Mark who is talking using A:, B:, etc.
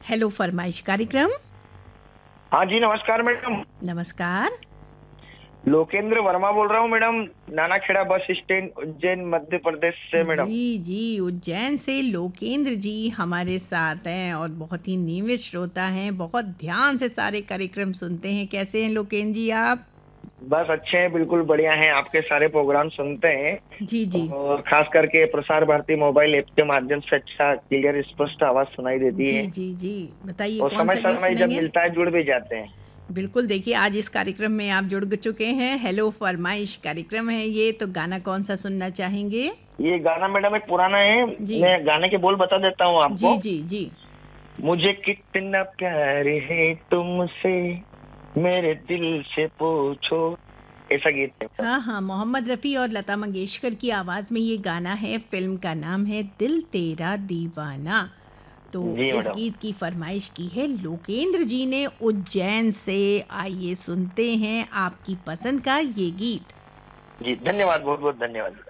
A: Hello फरमाइश कार्यक्रम।
B: हाँ जी, नमस्कार मैडम।
A: नमस्कार।
B: लोकेंद्र वर्मा बोल रहा हूँ madam, Nanakheda bus stand, Ujjain, Madhya Pradesh से मैडम।
A: जी जी, उज्जैन से लोकेंद्र जी हमारे साथ हैं और बहुत ही नियमित श्रोता हैं, बहुत ध्यान से सारे कार्यक्रम सुनते हैं। कैसे हैं लोकेंद्र जी आप?
B: बस अच्छे हैं, बिल्कुल बढ़िया हैं। आपके सारे प्रोग्राम सुनते हैं
A: जी जी
B: और खास करके प्रसार भारती मोबाइल ऐप के माध्यम से अच्छा क्लियर स्पष्ट आवाज सुनाई देती
A: जी
B: है
A: जी जी, बताइए
B: और
A: कौन
B: समय
A: सा गीत
B: समय जब
A: सुनेंगे?
B: मिलता है जुड़ भी जाते हैं।
A: बिल्कुल, देखिए आज इस कार्यक्रम में आप जुड़ चुके हैं। हेलो फरमाइश कार्यक्रम है ये, तो गाना कौन सा सुनना चाहेंगे?
B: ये गाना मैडम एक पुराना है,
A: जी
B: मैं गाने के बोल बता देता हूँ
A: जी
B: आपको।
A: जी जी।
B: मुझे कितना प्यार है तुमसे, मेरे दिल से पूछो, ऐसा गीत है मैडम।
A: हाँ हाँ, मोहम्मद रफ़ी और लता मंगेशकर की आवाज़ में ये गाना है। फिल्म का नाम है दिल तेरा दीवाना। तो
B: जी
A: इस
B: मैडम।
A: गीत की फरमाइश की है लोकेंद्र जी ने उज्जैन से। आइए सुनते हैं आपकी पसंद का ये गीत।
B: जी धन्यवाद, बहुत बहुत धन्यवाद।